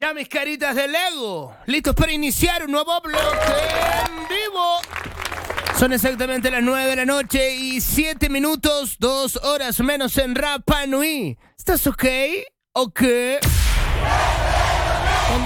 Ya mis caritas de Lego, listos para iniciar un nuevo bloque en vivo. Son exactamente las 9 de la noche y 7 minutos, 2 horas menos en Rapa Nui. ¿Estás ok? ¿O qué?